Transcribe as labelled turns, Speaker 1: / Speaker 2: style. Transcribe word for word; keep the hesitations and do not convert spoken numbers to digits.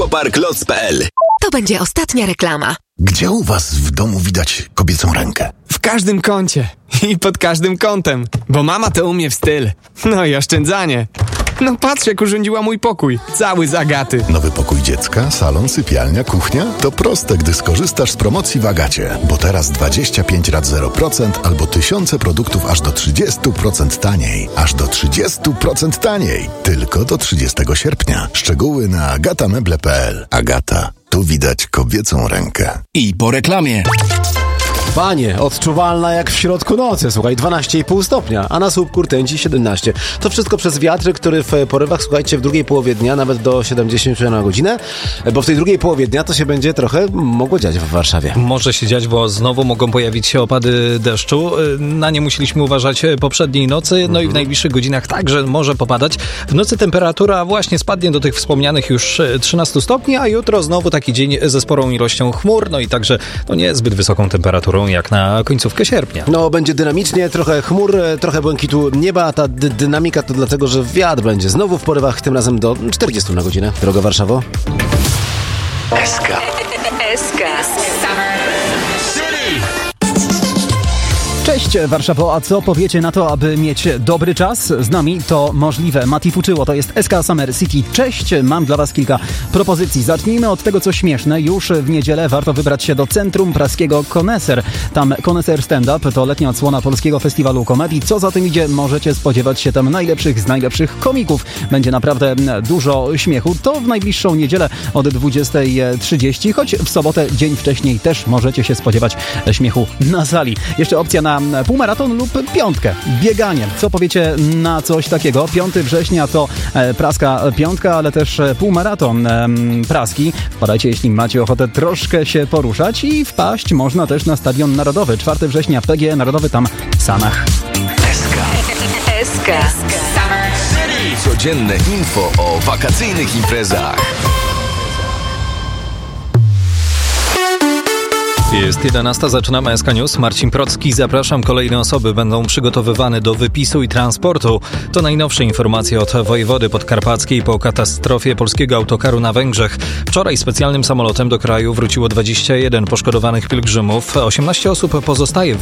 Speaker 1: Aquapark Lots kropka p l.
Speaker 2: To będzie ostatnia reklama.
Speaker 3: Gdzie u was w domu widać kobiecą rękę?
Speaker 4: W każdym kącie i pod każdym kątem, bo mama to umie w styl. No i oszczędzanie. No patrz, jak urządziła mój pokój. Cały z Agaty.
Speaker 3: Nowy pokój dziecka, salon, sypialnia, kuchnia? To proste, gdy skorzystasz z promocji w Agacie. Bo teraz dwadzieścia pięć rat zero procent albo tysiące produktów aż do trzydzieści procent taniej. Aż do trzydzieści procent taniej. Tylko do trzydziestego sierpnia. Szczegóły na agatameble kropka p l. Agata. Tu widać kobiecą rękę.
Speaker 1: I po reklamie.
Speaker 5: Panie, odczuwalna jak w środku nocy, słuchaj, dwanaście i pół stopnia, a na słupku rtęci siedemnaście. To wszystko przez wiatry, który w porywach, słuchajcie, w drugiej połowie dnia nawet do siedemdziesiąt na godzinę, bo w tej drugiej połowie dnia to się będzie trochę mogło dziać w Warszawie.
Speaker 6: Może się dziać, bo znowu mogą pojawić się opady deszczu. Na nie musieliśmy uważać poprzedniej nocy, no i w najbliższych godzinach także może popadać. W nocy temperatura właśnie spadnie do tych wspomnianych już trzynastu stopni, a jutro znowu taki dzień ze sporą ilością chmur, no i także no nie zbyt wysoką temperaturą jak na końcówkę sierpnia.
Speaker 5: No, będzie dynamicznie, trochę chmur, trochę błękitu nieba, a ta dy- dynamika to dlatego, że wiatr będzie znowu w porywach, tym razem do czterdziestu na godzinę. Droga Warszawo.
Speaker 1: S K.
Speaker 2: S K.
Speaker 7: Cześć Warszawo, a co powiecie na to, aby mieć dobry czas? Z nami to możliwe. Mati Fuczyło, to jest S K Summer City. Cześć, mam dla was kilka propozycji. Zacznijmy od tego, co śmieszne. Już w niedzielę warto wybrać się do Centrum Praskiego Koneser. Tam Koneser Stand Up to letnia odsłona Polskiego Festiwalu Komedii. Co za tym idzie, możecie spodziewać się tam najlepszych z najlepszych komików. Będzie naprawdę dużo śmiechu. To w najbliższą niedzielę od dwudziestej trzydzieści, choć w sobotę, dzień wcześniej, też możecie się spodziewać śmiechu na sali. Jeszcze opcja na półmaraton lub piątkę. Bieganie. Co powiecie na coś takiego? piątego września to e, praska piątka, ale też e, półmaraton e, praski. Wpadajcie, jeśli macie ochotę troszkę się poruszać i wpaść można też na Stadion Narodowy. czwartego września P G E Narodowy tam w Sanach.
Speaker 1: S K.
Speaker 2: S K.
Speaker 1: Codzienne info o wakacyjnych imprezach.
Speaker 6: Jest jedenasta, zaczynamy S K News. Marcin Procki, zapraszam. Kolejne osoby będą przygotowywane do wypisu i transportu. To najnowsze informacje od wojewody podkarpackiej po katastrofie polskiego autokaru na Węgrzech. Wczoraj specjalnym samolotem do kraju wróciło dwadzieścia jeden poszkodowanych pielgrzymów. osiemnaście osób pozostaje w